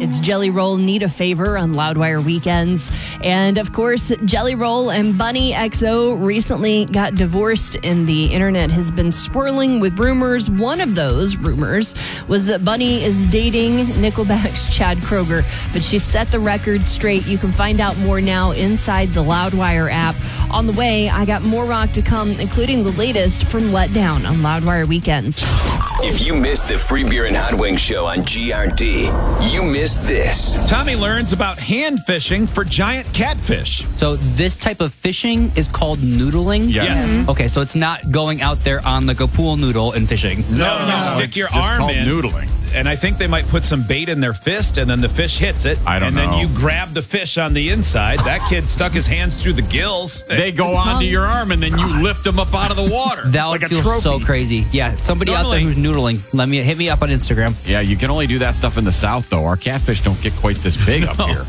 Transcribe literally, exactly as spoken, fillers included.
It's Jelly Roll Need a Favor on Loudwire Weekends. And of course, Jelly Roll and Bunny X O recently got divorced, and the internet has been swirling with rumors. One of those rumors was that Bunny is dating Nickelback's Chad Kroger, but she set the record straight. You can find out more now inside the Loudwire app. On the way, I got more rock to come, including the latest from Let Down on Loudwire Weekends. If you missed the Free Beer and Hot Wings show on G R D, you missed this. Tommy learns about hand fishing for giant catfish. So this type of fishing is called noodling? Yes. Mm-hmm. Okay, so it's not going out there on like a pool noodle and fishing. No, No, you no, stick it's your just arm called in. noodling. And I think they might put some bait in their fist, and then the fish hits it. I don't and know. And then you grab the fish on the inside. That kid stuck his hands through the gills. They go onto your arm, and then you lift them up out of the water. That like would a feel trophy. so crazy. Yeah, somebody Normally- out there who's noodling, let me hit me up on Instagram. Yeah, you can only do that stuff in the South, though. Our catfish don't get quite this big up here.